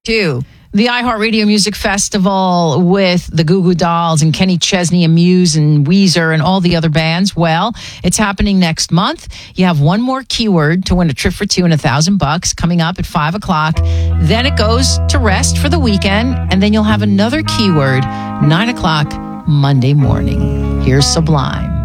2. The iHeartRadio Music Festival with the Goo Goo Dolls and Kenny Chesney and Muse and Weezer and all the other bands. Well, it's happening next month. You have one more keyword to win a trip for 2 and $1,000 coming up at 5 o'clock. Then it goes to rest for the weekend, and then you'll have another keyword 9 o'clock Monday morning. Here's Sublime.